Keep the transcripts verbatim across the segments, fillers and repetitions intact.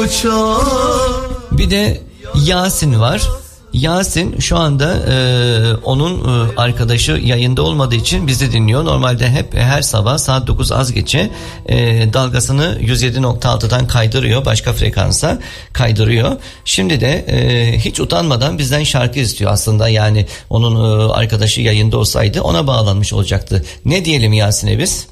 Bir de Yasin var. Yasin şu anda e, onun e, arkadaşı yayında olmadığı için bizi dinliyor. Normalde hep her sabah saat dokuz az geçe e, dalgasını yüz yedi nokta altıdan kaydırıyor. Başka frekansa kaydırıyor. Şimdi de e, hiç utanmadan bizden şarkı istiyor aslında. Yani onun e, arkadaşı yayında olsaydı ona bağlanmış olacaktı. Ne diyelim Yasin'e biz?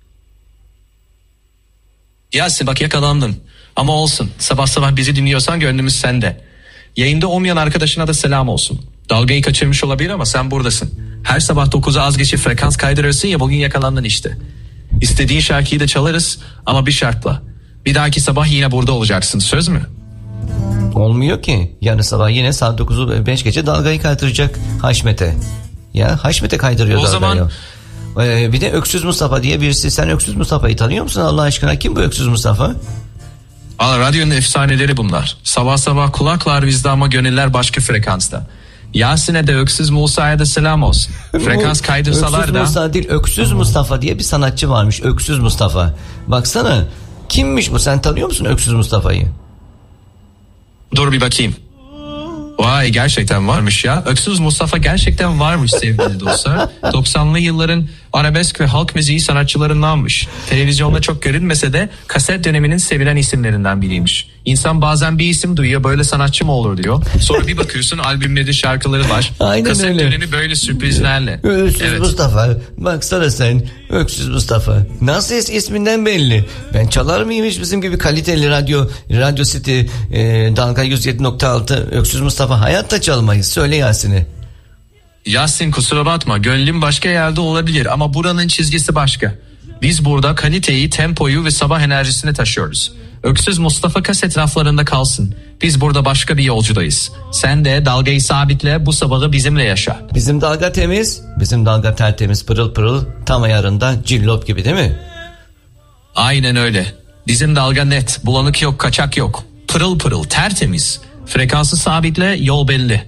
Yasin bak yakalandın. Ama olsun. Sabah sabah bizi dinliyorsan gönlümüz sende. Yayında olmayan arkadaşına da selam olsun. Dalgayı kaçırmış olabilir ama sen buradasın. Her sabah dokuza az geçe frekans kaydırırsın ya, bugün yakalandın işte. İstediğin şarkıyı da çalarız ama bir şartla. Bir dahaki sabah yine burada olacaksın, söz mü? Olmuyor ki. Yarın sabah yine saat dokuzu beş geçe dalgayı kaydıracak Haşmet'e. Ya Haşmet'e kaydırıyor o dalgayı. Zaman... Ee, bir de Öksüz Mustafa diye birisi. Sen Öksüz Mustafa'yı tanıyor musun Allah aşkına? Kim bu Öksüz Mustafa? Valla radyonun efsaneleri bunlar. Sabah sabah kulaklar bizde ama gönüller başka frekansta. Yasin'e de Öksüz Musa'ya da selam olsun. Frekans kaydırsalar Öksüz da... Musa değil, Öksüz Mustafa diye bir sanatçı varmış. Öksüz Mustafa. Baksana, kimmiş bu, sen tanıyor musun Öksüz Mustafa'yı? Dur bir bakayım. Vay, gerçekten varmış ya. Öksüz Mustafa gerçekten varmış sevgili dostlar. doksanlı yılların arabesk ve halk müziği sanatçılarındanmış. Televizyonda çok görünmese de kaset döneminin sevilen isimlerinden biriymiş. İnsan bazen bir isim duyuyor, böyle sanatçı mı olur diyor. Sonra bir bakıyorsun albümleri, şarkıları var. Aynen kaset öyle. dönemi böyle sürprizlerle. Öksüz evet. Mustafa. Baksana sen. Öksüz Mustafa. Nasıl is- isminden belli. Ben çalar mıymış bizim gibi kaliteli radyo, Radyo City, e, Dalga yüz yedi nokta altı Öksüz Mustafa hayatta çalmayız. Söyle Yasin'i. Yasin kusura bakma, gönlüm başka yerde olabilir ama buranın çizgisi başka. Biz burada kaliteyi, tempoyu ve sabah enerjisini taşıyoruz. Öksüz Mustafa kaset raflarında kalsın. Biz burada başka bir yolcudayız. Sen de dalgayı sabitle, bu sabahı bizimle yaşa. Bizim dalga temiz, bizim dalga tertemiz, pırıl pırıl, tam ayarında, cillop gibi değil mi? Aynen öyle. Bizim dalga net, bulanık yok, kaçak yok. Pırıl pırıl, tertemiz. Frekansı sabitle, yol belli.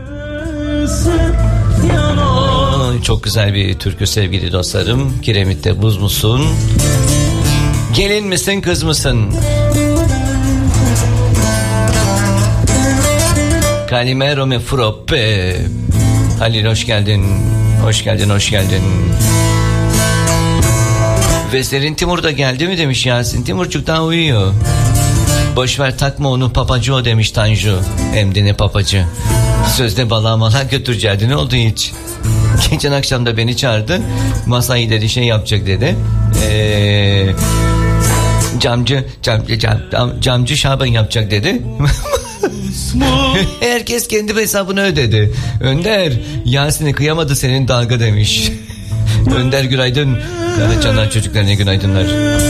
Çok güzel bir türkü sevgili dostlarım. Kiremitte buz musun? Gelin misin, kız mısın? Kalimero me froppe. Halil hoş geldin. Hoş geldin, hoş geldin. Veserin Timur da geldi mi demiş Yasin. Timurcuk daha uyuyor. Boşver takma onu, papacı o demiş Tanju. Hem de ne papacı. Sözde balığa mala götüreceğdi, ne oldu hiç? Geçen akşam da beni çağırdı. Masayı dedi şey yapacak dedi. Eee... Camcı, camcı, cam, cam, camcı Şaban yapacak dedi. Herkes kendi hesabını ödedi. Önder, Yasin'e kıyamadı senin dalga demiş. Önder günaydın. Karacanar çocuklarına günaydınlar.